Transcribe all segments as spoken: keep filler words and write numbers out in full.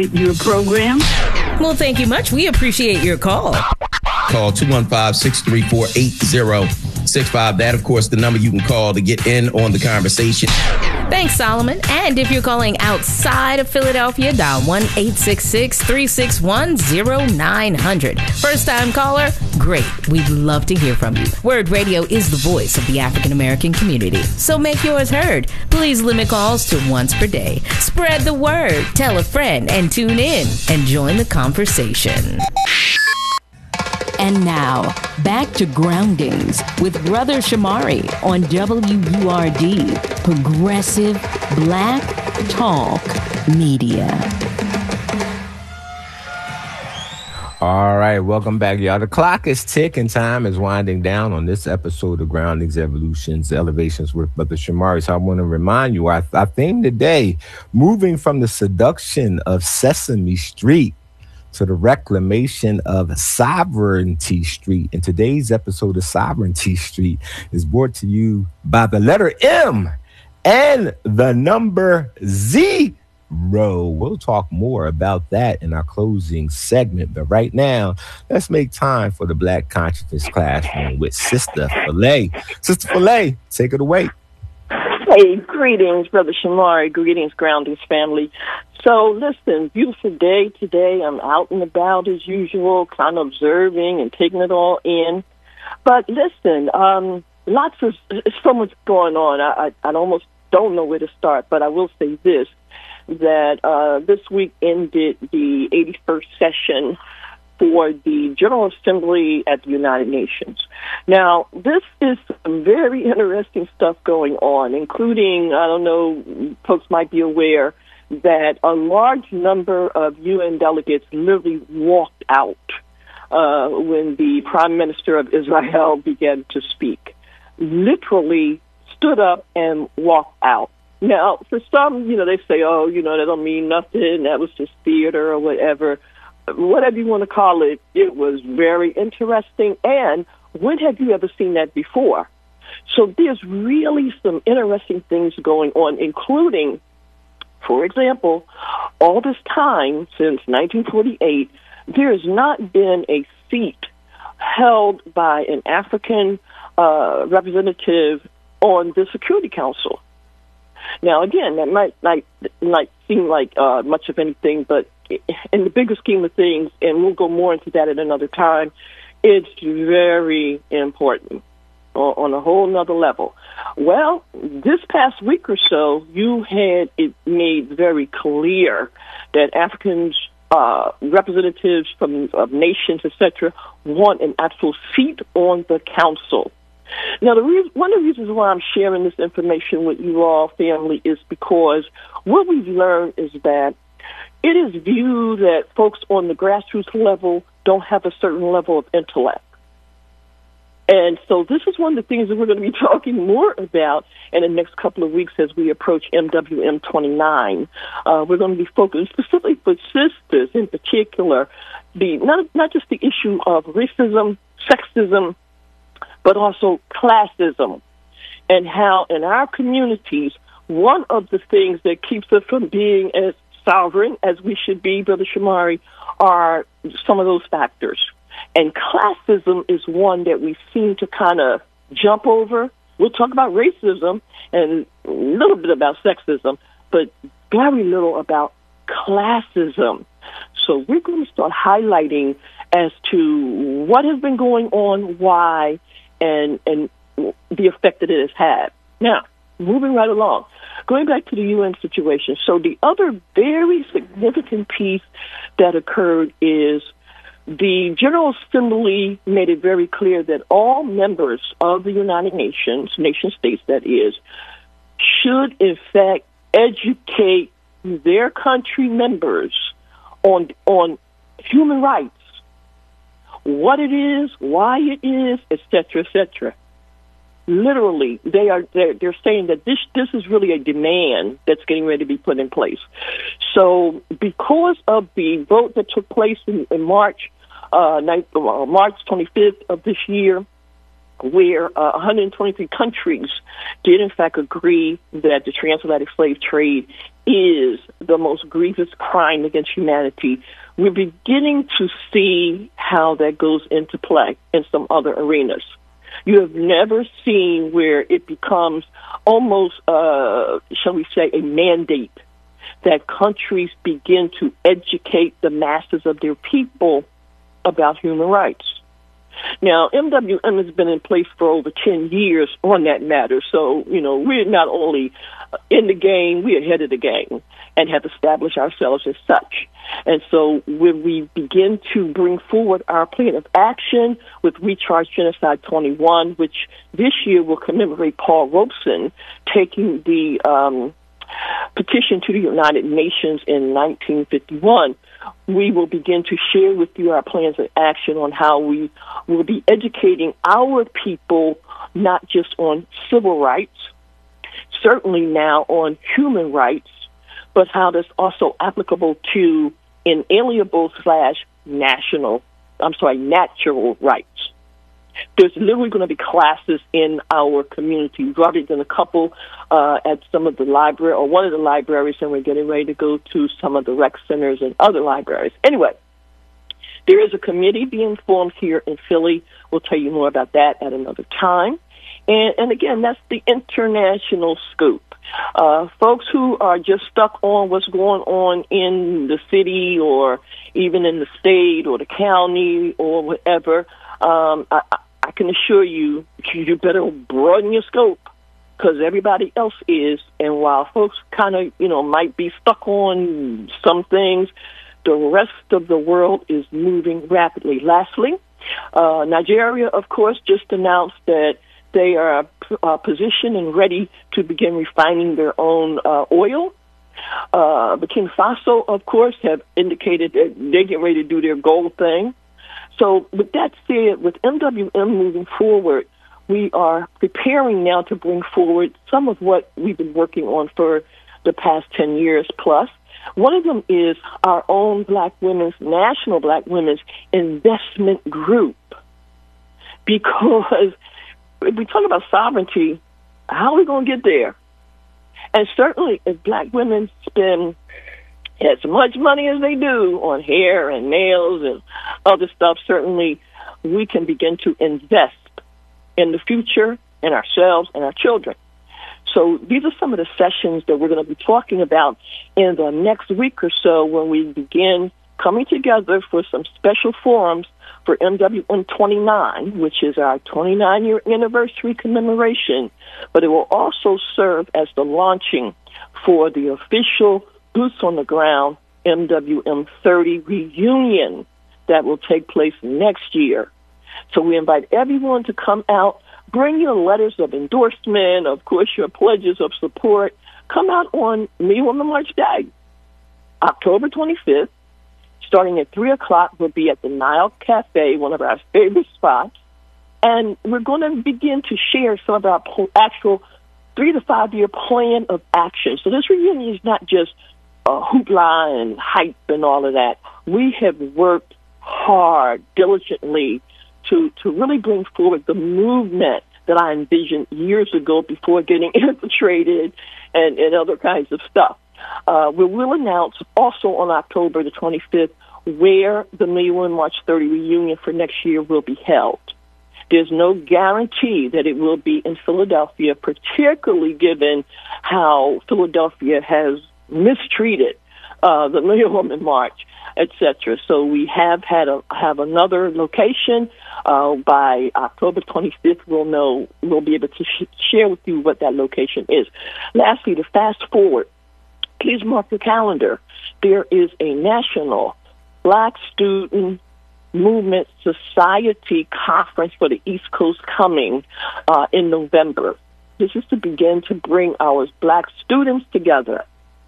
Your program. Well, thank you much. We appreciate your call. Call two one five, six three four, eight zero six five. That, of course, the number you can call to get in on the conversation. Thanks, Solomon. And if you're calling outside of Philadelphia, dial one eight six six, three six one, zero nine zero zero. First-time caller? Great. We'd love to hear from you. Word Radio is the voice of the African-American community. So make yours heard. Please limit calls to once per day. Spread the word. Tell a friend and tune in and join the conversation. And now, back to Groundings with Brother Shamari on W U R D, Progressive Black Talk Media. All right, welcome back, y'all. The clock is ticking. Time is winding down on this episode of Groundings, Evolutions, Elevations with Brother Shamari. So I want to remind you, our, our theme today, moving from the seduction of Sesame Street to the reclamation of Sovereignty Street. And today's episode of Sovereignty Street is brought to you by the letter M and the number zero. We'll talk more about that in our closing segment. But right now, let's make time for the Black Consciousness Classroom with Sister Filet. Sister Filet, take it away. Hey, greetings, Brother Shamari. Greetings, Groundings family. So, listen, beautiful day today. I'm out and about as usual, kind of observing and taking it all in. But listen, um, lots of, so much going on. I, I, I almost don't know where to start, but I will say this, that uh, this week ended the eighty-first session for the General Assembly at the United Nations. Now, this is some very interesting stuff going on, including, I don't know, folks might be aware that a large number of U N delegates literally walked out uh, when the Prime Minister of Israel began to speak. Literally stood up and walked out. Now, for some, you know, they say, oh, you know, that don't mean nothing, that was just theater or whatever. Whatever you want to call it, it was very interesting. And when have you ever seen that before? So there's really some interesting things going on, including, for example, all this time since nineteen forty-eight, there has not been a seat held by an African uh, representative on the Security Council. Now, again, that might might, might seem like uh, much of anything, but in the bigger scheme of things, and we'll go more into that at another time, it's very important on a whole nother level. Well, this past week or so, you had it made very clear that Africans, uh, representatives from of nations, et cetera, want an actual seat on the council. Now, the re- one of the reasons why I'm sharing this information with you all, family, is because what we've learned is that it is viewed that folks on the grassroots level don't have a certain level of intellect. And so this is one of the things that we're going to be talking more about in the next couple of weeks as we approach M W M twenty-nine. Uh, we're going to be focusing specifically for sisters in particular, the not, not just the issue of racism, sexism, but also classism, and how in our communities, one of the things that keeps us from being as sovereign as we should be, Brother Shamari, are some of those factors. And classism is one that we seem to kind of jump over. We'll talk about racism and a little bit about sexism, but very little about classism. So we're going to start highlighting as to what has been going on, why, and and the effect that it has had. Now, moving right along, going back to the U N situation. So the other very significant piece that occurred is the General Assembly made it very clear that all members of the United Nations, nation states that is, should in fact educate their country members on on human rights, what it is, why it is, et cetera, et cetera. Literally, they are they're, they're saying that this this is really a demand that's getting ready to be put in place. So, because of the vote that took place in, in March, uh, night, uh, March twenty-fifth of this year, where uh, one hundred twenty-three countries did in fact agree that the transatlantic slave trade is the most grievous crime against humanity. We're beginning to see how that goes into play in some other arenas. You have never seen where it becomes almost, uh, shall we say, a mandate that countries begin to educate the masses of their people about human rights. Now, M W M has been in place for over ten years on that matter, so, you know, we're not only in the game, we're ahead of the game and have established ourselves as such. And so when we begin to bring forward our plan of action with Recharge Genocide twenty-one, which this year will commemorate Paul Robeson taking the um, petition to the United Nations in nineteen fifty-one, we will begin to share with you our plans of action on how we will be educating our people, not just on civil rights, certainly now on human rights, but how that's also applicable to inalienable slash national, I'm sorry, natural rights. There's literally going to be classes in our community, rather than a couple uh, at some of the library or one of the libraries, and we're getting ready to go to some of the rec centers and other libraries. Anyway, there is a committee being formed here in Philly. We'll tell you more about that at another time. And, and again, that's the international scoop. Uh, folks who are just stuck on what's going on in the city or even in the state or the county or whatever, um, I, I can assure you, you better broaden your scope because everybody else is. And while folks kind of, you know, might be stuck on some things, the rest of the world is moving rapidly. Lastly, uh, Nigeria, of course, just announced that they are uh, positioned and ready to begin refining their own uh, oil. Uh, Burkina Faso, of course, have indicated that they're getting ready to do their gold thing. So with that said, with M W M moving forward, we are preparing now to bring forward some of what we've been working on for the past ten years plus. One of them is our own Black Women's, National Black Women's Investment Group. Because if we talk about sovereignty, how are we going to get there? And certainly if Black women spend as much money as they do on hair and nails and other stuff, certainly we can begin to invest in the future, in ourselves and our children. So these are some of the sessions that we're going to be talking about in the next week or so when we begin coming together for some special forums for M W M twenty-nine, which is our twenty-nine-year anniversary commemoration, but it will also serve as the launching for the official boots-on-the-ground M W M thirty reunion that will take place next year. So we invite everyone to come out, bring your letters of endorsement, of course, your pledges of support. Come out on Me Woman March Day, October twenty-fifth. Starting at three o'clock, we'll be at the Nile Cafe, one of our favorite spots. And we're going to begin to share some of our actual three to five year plan of action. So this reunion is not just uh, hoopla and hype and all of that. We have worked hard, diligently, to, to really bring forward the movement that I envisioned years ago before getting infiltrated and, and other kinds of stuff. Uh, we will announce also on October the twenty-fifth where the Me Woman March thirty reunion for next year will be held. There's no guarantee that it will be in Philadelphia, particularly given how Philadelphia has mistreated uh, the Me Woman March, et cetera. So we have had a, have another location. Uh, by October twenty-fifth, we'll know, we'll be able to sh- share with you what that location is. Lastly, to fast forward, please mark your calendar. There is a National Black Student Movement Society Conference for the East Coast coming uh, in November. This is to begin to bring our Black students together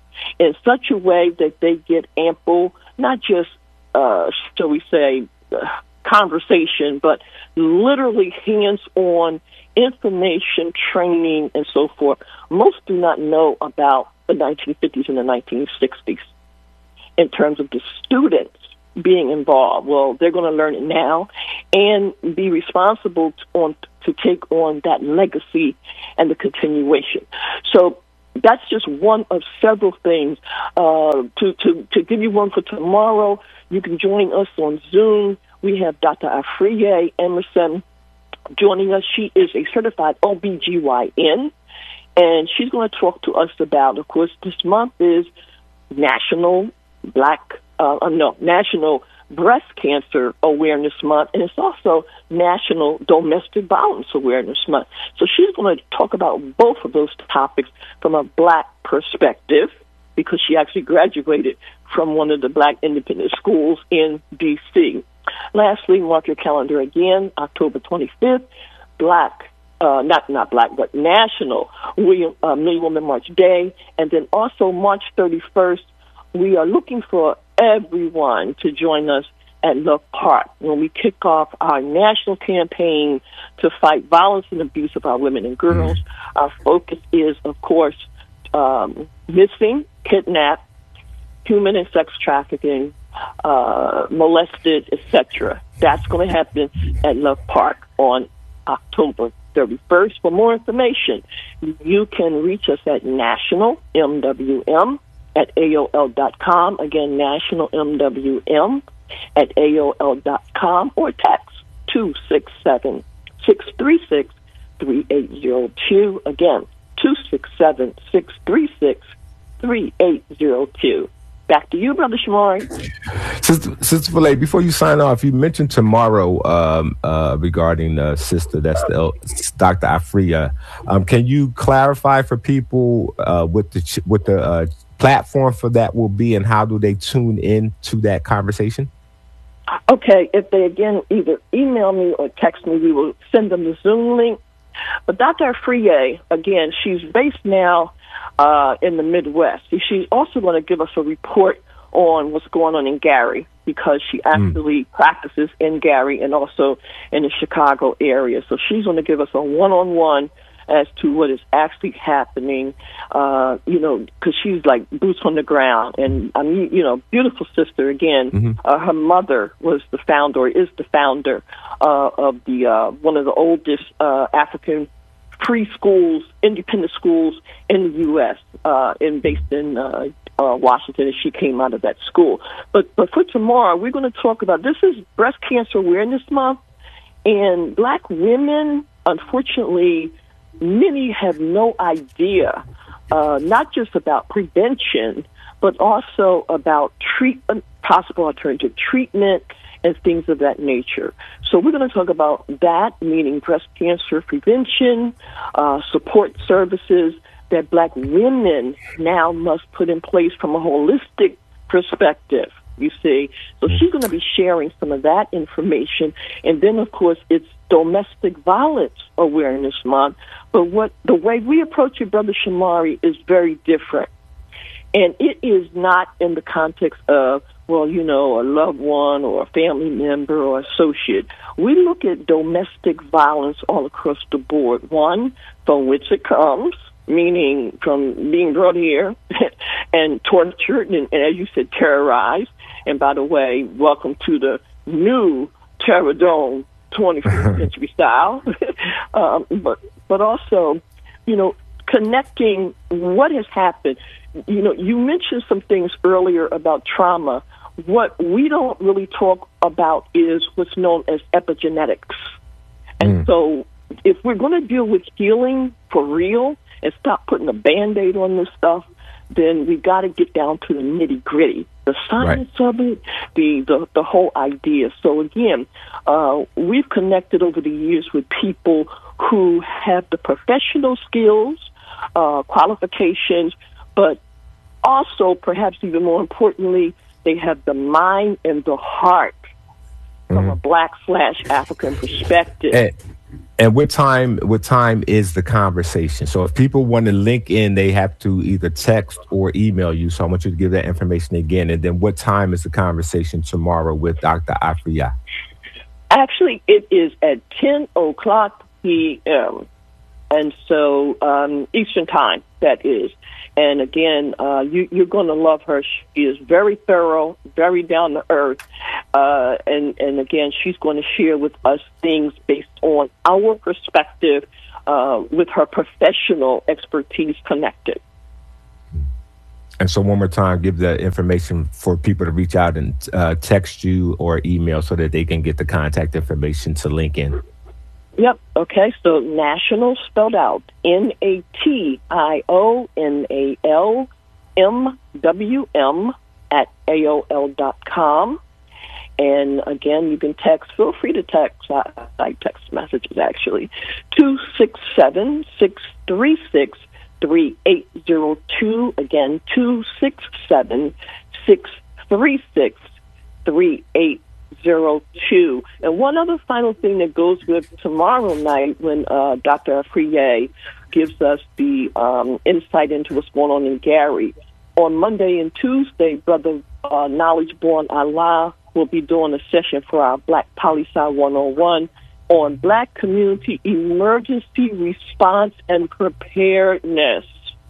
in such a way that they get ample, not just, uh, shall we say, uh, conversation, but literally hands-on information, training, and so forth. Most do not know about the nineteen fifties and the nineteen sixties in terms of the students being involved. Well, they're going to learn it now, and be responsible to, on, to take on that legacy and the continuation. So that's just one of several things. Uh, to, to, to give you one for tomorrow, you can join us on Zoom. We have Doctor Afriye Emerson joining us. She is a certified O B G Y N, and she's going to talk to us about, of course, this month is National Black, uh, no, National Breast Cancer Awareness Month, and it's also National Domestic Violence Awareness Month. So she's going to talk about both of those topics from a black perspective, because she actually graduated from one of the black independent schools in D C Lastly, mark your calendar again, October twenty-fifth, Black, uh, not not Black, but National William, uh, Million Woman March Day, and then also March thirty-first, we are looking for everyone to join us at Love Park when we kick off our national campaign to fight violence and abuse of our women and girls. Mm-hmm. Our focus is, of course, um, missing, kidnapped, human and sex trafficking, uh, molested, et cetera. That's going to happen at Love Park on October thirty-first. For more information, you can reach us at National M W M at A O L dot com. Again, National M W M at A O L dot com, or text two six seven, six three six, three eight zero two. Again, two six seven, six three six, three eight zero two. Back to you, Brother Shamari. Sister, Sister Filet, before you sign off, you mentioned tomorrow um, uh, regarding the sister, that's the Doctor Afriye. Um, can you clarify for people uh, what the what the uh, platform for that will be, and how do they tune in to that conversation? Okay, if they, again, either email me or text me, we will send them the Zoom link. But Doctor Afriye, again, she's based now uh, in the Midwest. She's also going to give us a report on what's going on in Gary, because she actually mm. practices in Gary and also in the Chicago area. So she's going to give us a one-on-one as to what is actually happening, uh, you know, because she's like boots on the ground. And, I mean, you know, beautiful sister, again. Mm-hmm. Uh, her mother was the founder, or is the founder uh, of the uh, one of the oldest uh, African free schools, independent schools in the U S, uh, in, based in uh, uh, Washington, and she came out of that school. But, but for tomorrow, we're going to talk about, this is Breast Cancer Awareness Month, and black women, unfortunately, many have no idea, uh, not just about prevention, but also about treatment, possible alternative treatment, and things of that nature. So we're going to talk about that, meaning breast cancer prevention, uh, support services that black women now must put in place from a holistic perspective, you see. So she's going to be sharing some of that information. And then, of course, it's Domestic Violence Awareness Month. But what the way we approach it, Brother Shamari, is very different. And it is not in the context of, well, you know, a loved one or a family member or associate. We look at domestic violence all across the board. One, from which it comes, meaning from being brought here and tortured and, and, as you said, terrorized. And by the way, welcome to the new Terror Dome, twenty-first century style. um, but but also, you know, connecting what has happened. You know, you mentioned some things earlier about trauma. What we don't really talk about is what's known as epigenetics. And mm. so if we're going to deal with healing for real and stop putting a Band-Aid on this stuff, then we got to get down to the nitty-gritty, the science right. of it, the, the, the whole idea. So, again, uh, we've connected over the years with people who have the professional skills, uh, qualifications, but also, perhaps even more importantly, they have the mind and the heart mm-hmm. from a black slash African perspective. And, and what time? What time is the conversation? So, if people want to link in, they have to either text or email you. So, I want you to give that information again. And then, what time is the conversation tomorrow with Doctor Afriye? Actually, it is at ten o'clock p m And so um, Eastern Time, that is. And again, uh, you, you're going to love her. She is very thorough, very down to earth. Uh, and, and again, she's going to share with us things based on our perspective uh, with her professional expertise connected. And so one more time, give the information for people to reach out and uh, text you or email so that they can get the contact information to link in. Yep. Okay. So National spelled out N A T I O N A L M W M at A O L dot com. And again, you can text. Feel free to text. I, I text messages actually. two six seven, six three six, three eight zero two. Again, two six seven, six three six, three eight zero two. And one other final thing that goes with tomorrow night when uh, Doctor Afriyie gives us the um, insight into what's going on in Gary. On Monday and Tuesday, Brother uh, Knowledge Born Allah will be doing a session for our Black Poli-Sci one oh one on Black community emergency response and preparedness.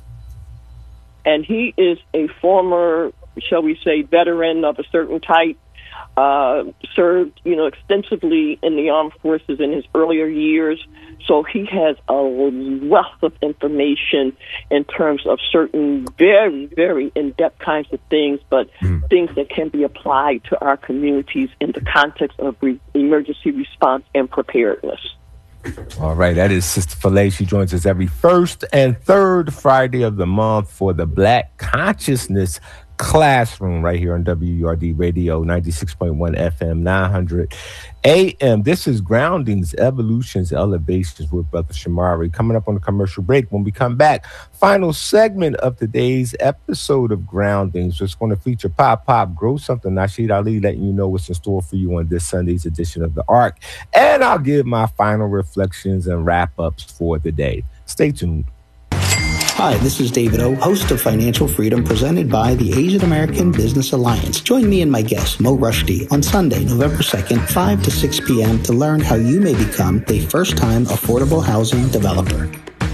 And he is a former, shall we say, veteran of a certain type, uh, served, you know, extensively in the armed forces in his earlier years. So he has a wealth of information in terms of certain very, very in-depth kinds of things, but mm. things that can be applied to our communities in the context of re- emergency response and preparedness. All right, that is Sister Filet. She joins us every first and third Friday of the month for the Black Consciousness Classroom right here on W U R D Radio, ninety-six point one F M, nine hundred A M. This is Groundings, Evolutions, Elevations with Brother Shamari. Coming up on the commercial break. When we come back, final segment of today's episode of Groundings. It's going to feature Pop Pop Grow Something. Nasheed Ali letting you know what's in store for you on this Sunday's edition of The Ark. And I'll give my final reflections and wrap-ups for the day. Stay tuned. Hi, this is David O, host of Financial Freedom, presented by the Asian American Business Alliance. Join me and my guest, Mo Rushdie, on Sunday, November second, five to six p.m. to learn how you may become a first-time affordable housing developer.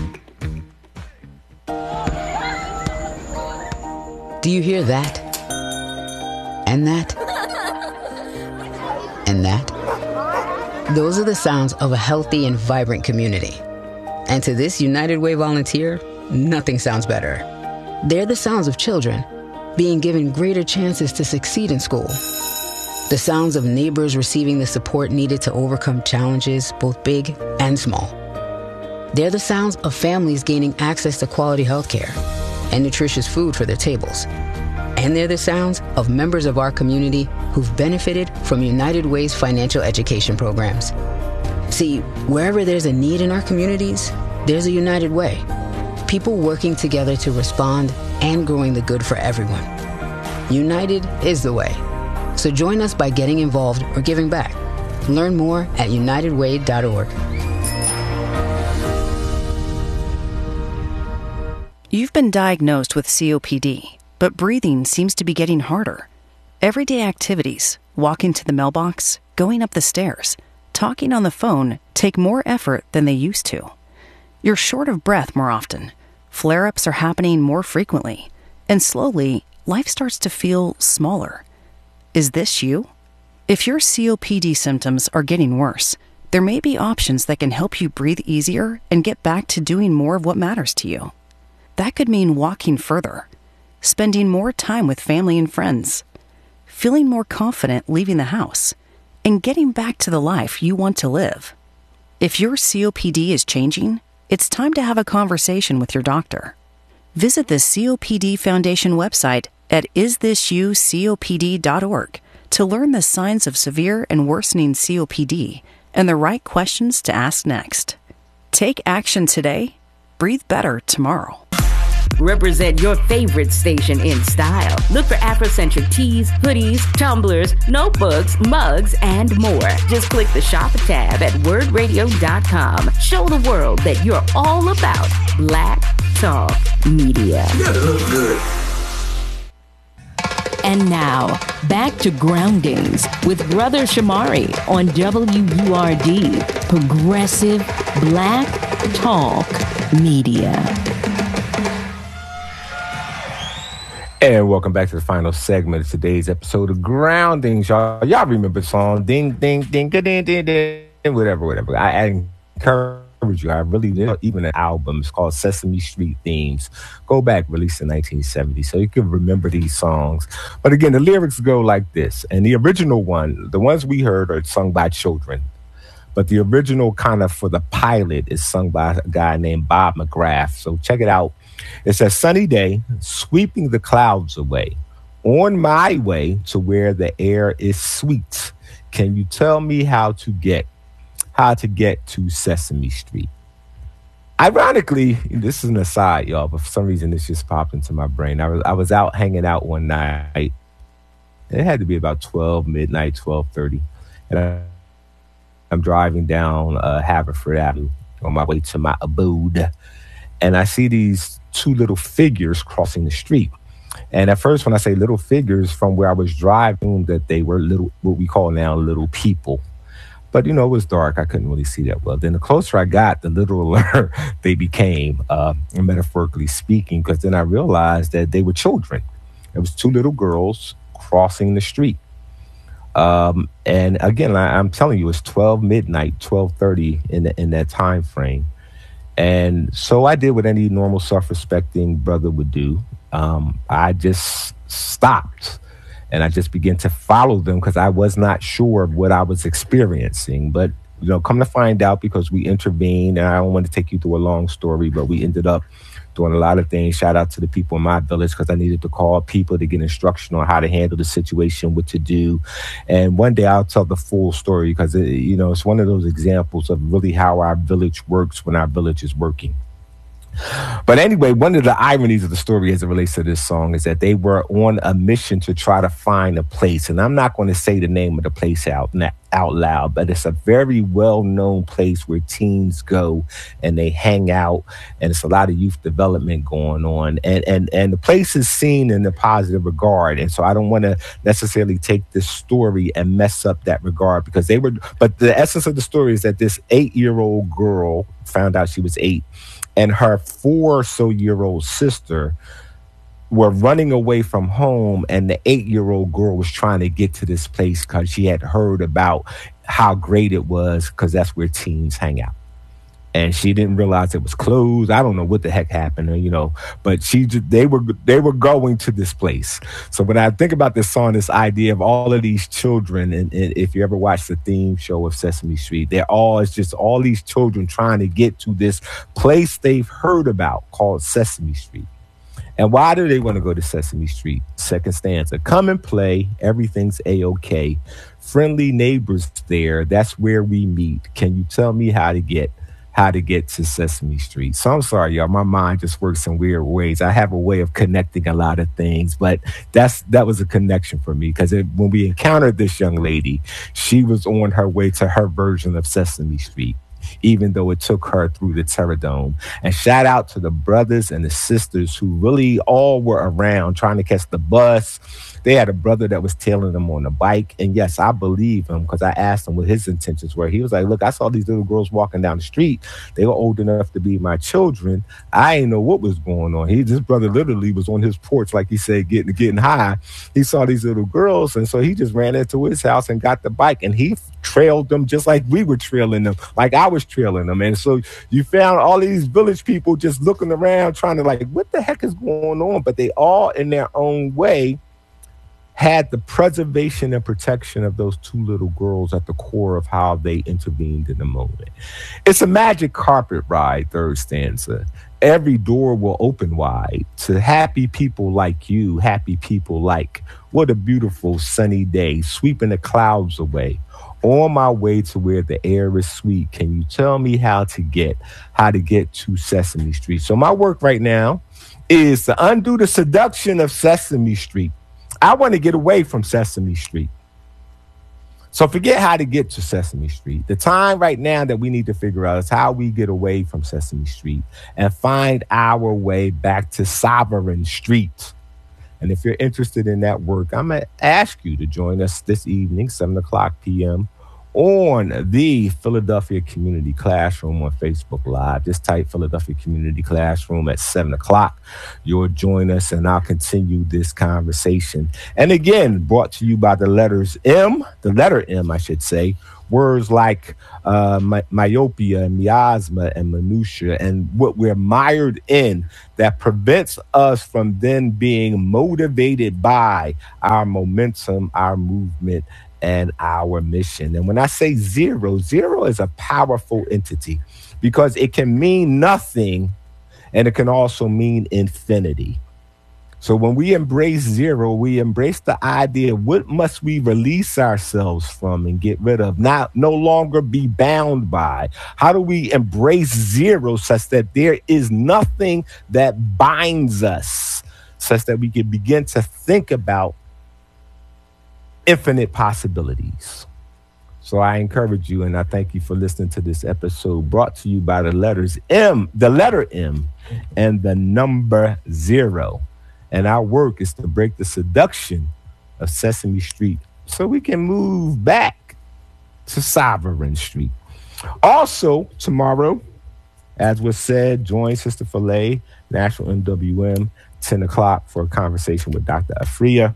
Do you hear that? And that? And that? Those are the sounds of a healthy and vibrant community. And to this United Way volunteer, nothing sounds better. They're the sounds of children being given greater chances to succeed in school. The sounds of neighbors receiving the support needed to overcome challenges, both big and small. They're the sounds of families gaining access to quality health care and nutritious food for their tables. And they're the sounds of members of our community who've benefited from United Way's financial education programs. See, wherever there's a need in our communities, there's a United Way. People working together to respond and growing the good for everyone. United is the way. So join us by getting involved or giving back. Learn more at united way dot org. You've been diagnosed with C O P D, but breathing seems to be getting harder. Everyday activities, walking to the mailbox, going up the stairs, talking on the phone take more effort than they used to. You're short of breath more often. Flare-ups are happening more frequently. And slowly, life starts to feel smaller. Is this you? If your C O P D symptoms are getting worse, there may be options that can help you breathe easier and get back to doing more of what matters to you. That could mean walking further, spending more time with family and friends, feeling more confident leaving the house, and getting back to the life you want to live. If your C O P D is changing, it's time to have a conversation with your doctor. Visit the C O P D Foundation website at is this you C O P D dot org to learn the signs of severe and worsening C O P D and the right questions to ask next. Take action today. Breathe better tomorrow. Represent your favorite station in style. Look for Afrocentric tees, hoodies, tumblers, notebooks, mugs, and more. Just click the shop tab at word radio dot com. Show the world that you're all about Black Talk Media. You gotta look good. And now, back to Groundings with Brother Shamari on W U R D, Progressive Black Talk Media. And welcome back to the final segment of today's episode of Groundings, y'all. Y'all remember the song, ding, ding, ding, ding, ding, ding, ding, whatever, whatever. I, I encourage you. I really did. Even an album. It's called Sesame Street Themes. Go back, released in nineteen seventy, so you can remember these songs. But again, the lyrics go like this. And the original one, the ones we heard are sung by children. But the original kind of for the pilot is sung by a guy named Bob McGrath. So check it out. It's a sunny day, sweeping the clouds away, on my way to where the air is sweet. Can you tell me how to get, how to get to Sesame Street? Ironically, this is an aside, y'all, but for some reason this just popped into my brain. I was I was out hanging out one night. It had to be about twelve midnight, twelve thirty, and I, I'm driving down uh, Haverford Avenue on my way to my abode, and I see these two little figures crossing the street. And at first, when I say little figures, from where I was driving, that they were little, what we call now little people. But, you know, it was dark. I couldn't really see that well. Then the closer I got, the littler they became, uh, metaphorically speaking, because then I realized that they were children. It was two little girls crossing the street. Um, and again, I, I'm telling you, it's twelve midnight, twelve thirty in, the, in that time frame. And so I did what any normal self-respecting brother would do. Um, I just stopped and I just began to follow them because I was not sure of what I was experiencing. But, you know, come to find out, because we intervened, and I don't want to take you through a long story, but we ended up doing a lot of things. Shout out to the people in my village, because I needed to call people to get instruction on how to handle the situation, what to do. And one day I'll tell the full story, because, it, you know, it's one of those examples of really how our village works when our village is working. But anyway, one of the ironies of the story as it relates to this song is that they were on a mission to try to find a place. And I'm not going to say the name of the place out, out loud, but it's a very well-known place where teens go and they hang out, and it's a lot of youth development going on. And and and the place is seen in a positive regard. And so I don't want to necessarily take this story and mess up that regard, because they were, but the essence of the story is that this eight-year-old girl found out she was eight, and her four or so year old sister were running away from home, and the eight-year-old girl was trying to get to this place because she had heard about how great it was, because that's where teens hang out. And she didn't realize it was closed. I don't know what the heck happened, you know, but she they were they were going to this place. So when I think about this song, this idea of all of these children, and, and if you ever watch the theme show of Sesame Street, they're all, it's just all these children trying to get to this place they've heard about called Sesame Street. And why do they want to go to Sesame Street? Second stanza. Come and play. Everything's A-OK. Friendly neighbors there. That's where we meet. Can you tell me how to get how to get to Sesame Street? So I'm sorry, y'all. My mind just works in weird ways. I have a way of connecting a lot of things, but that's that was a connection for me, because when we encountered this young lady, she was on her way to her version of Sesame Street, even though it took her through the Terror Dome. And shout out to the brothers and the sisters who really all were around trying to catch the bus. They had a brother that was tailing them on a bike. And yes, I believe him, because I asked him what his intentions were. He was like, look, I saw these little girls walking down the street. They were old enough to be my children. I didn't know what was going on. He, this brother literally was on his porch, like he said, getting, getting high. He saw these little girls. And so he just ran into his house and got the bike. And he trailed them just like we were trailing them, like I was trailing them. And so you found all these village people just looking around, trying to like, what the heck is going on? But they all, in their own way, had the preservation and protection of those two little girls at the core of how they intervened in the moment. It's a magic carpet ride, third stanza. Every door will open wide to happy people like you, happy people like. What a beautiful sunny day, sweeping the clouds away. On my way to where the air is sweet. Can you tell me how to get, how to get to Sesame Street? So my work right now is to undo the seduction of Sesame Street. I want to get away from Sesame Street. So forget how to get to Sesame Street. The time right now that we need to figure out is how we get away from Sesame Street and find our way back to Sovereign Street. And if you're interested in that work, I'm going to ask you to join us this evening, seven o'clock p.m. on the Philadelphia Community Classroom on Facebook Live. Just type Philadelphia Community Classroom at seven o'clock. You'll join us, and I'll continue this conversation. And again, brought to you by the letters M, the letter M, I should say. Words like uh, my, myopia and miasma and minutia and what we're mired in that prevents us from then being motivated by our momentum, our movement, and our mission. And when I say zero, zero is a powerful entity because it can mean nothing and it can also mean infinity. So when we embrace zero, we embrace the idea, what must we release ourselves from and get rid of, not no longer be bound by? How do we embrace zero such that there is nothing that binds us, such that we can begin to think about infinite possibilities? So I encourage you, and I thank you for listening to this episode brought to you by the letters M, the letter M, and the number zero. And our work is to break the seduction of Sesame Street so we can move back to Sovereign Street. Also, tomorrow, as was said, join Sister Filet, National M W M, ten o'clock for a conversation with Doctor Afria.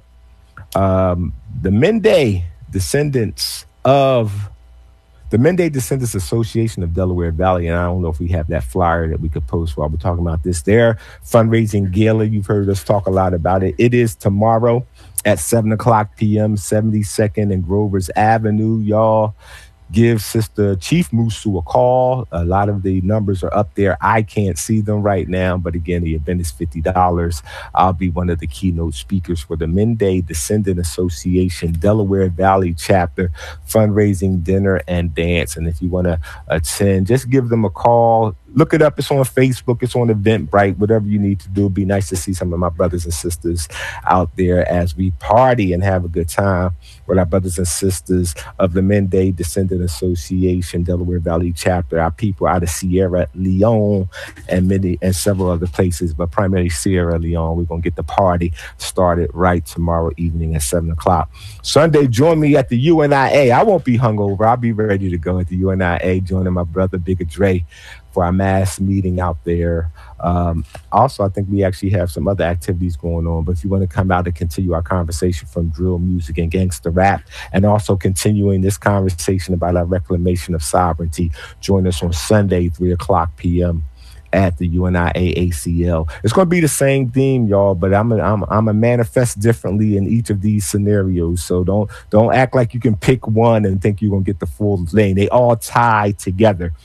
Um, the Mende descendants of the Mende Descendants Association of Delaware Valley, and I don't know if we have that flyer that we could post while we're talking about this. Their fundraising gala, you've heard us talk a lot about it. It is tomorrow at seven o'clock p.m., seventy-second and Grover's Avenue. Y'all give Sister Chief Musu a call. A lot of the numbers are up there. I can't see them right now, but again, the event is fifty dollars. I'll be one of the keynote speakers for the Mende Descendant Association Delaware Valley chapter fundraising dinner and dance. And if you want to attend, just give them a call. Look it up. It's on Facebook. It's on Eventbrite. Whatever you need to do. It'd be nice to see some of my brothers and sisters out there as we party and have a good time with our brothers and sisters of the Mende Descendant Association Delaware Valley chapter. Our people out of Sierra Leone and many and several other places, but primarily Sierra Leone. We're gonna get the party started right tomorrow evening at seven o'clock. Sunday, join me at the U N I A. I won't be hungover. I'll be ready to go at the U N I A, joining my brother Bigger Dre for our mass meeting out there. Um, also, I think we actually have some other activities going on, but if you want to come out and continue our conversation from drill music and gangster rap, and also continuing this conversation about our reclamation of sovereignty, join us on Sunday, three o'clock p.m. at the U N I A A C L. It's going to be the same theme, y'all, but I'm a, I'm I'm a manifest differently in each of these scenarios. So don't don't act like you can pick one and think you're going to get the full lane. They all tie together.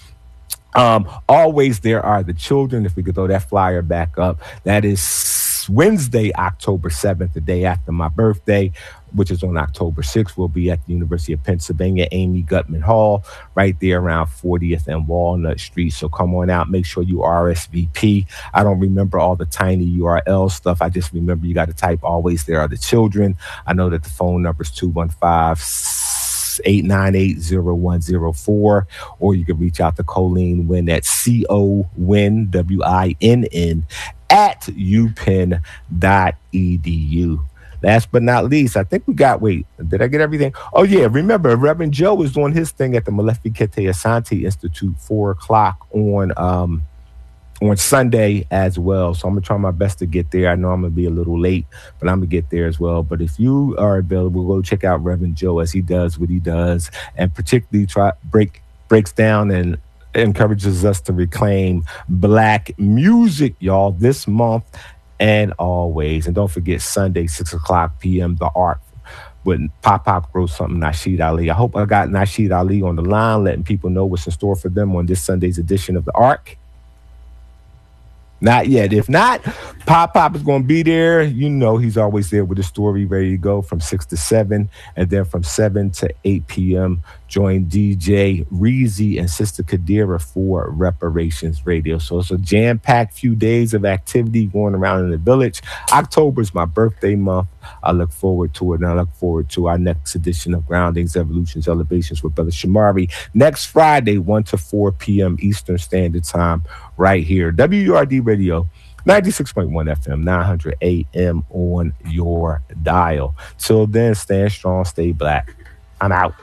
Um, always there are the children. If we could throw that flyer back up, that is Wednesday, October seventh, the day after my birthday, which is on October sixth. We'll be at the University of Pennsylvania, Amy Gutman Hall, right there around fortieth and Walnut Street. So come on out. Make sure you R S V P. I don't remember all the tiny U R L stuff. I just remember you got to type always there are the children. I know that the phone number is two one five, eight nine eight, zero one zero four, or you can reach out to Colleen Wynn at C O Win, W I N N, at u penn dot e d u. Last but not least, I think we got, wait, did I get everything? Oh, yeah, remember, Reverend Joe is doing his thing at the Malefi Kete Asante Institute, four o'clock on um, on Sunday as well. So I'm going to try my best to get there. I know I'm going to be a little late, but I'm going to get there as well. But if you are available, go check out Reverend Joe as he does what he does, and particularly try break breaks down and encourages us to reclaim Black music, y'all, this month and always. And don't forget Sunday, six o'clock p.m., The Art with Pop Pop Grow Something, Nasheed Ali. I hope I got Nasheed Ali on the line, letting people know what's in store for them on this Sunday's edition of The Ark. Not yet. If not, Pop Pop is going to be there. You know he's always there with a story ready to go from six to seven. And then from seven to eight p.m., join D J Reezy and Sister Kadira for Reparations Radio. So it's a jam-packed few days of activity going around in the village. October is my birthday month. I look forward to it, and I look forward to our next edition of Groundings, Evolutions, Elevations with Brother Shamari next Friday, one to four p.m. Eastern Standard Time, right here. W U R D Radio, ninety-six point one F M, nine hundred A M on your dial. Till then, stand strong, stay black. I'm out.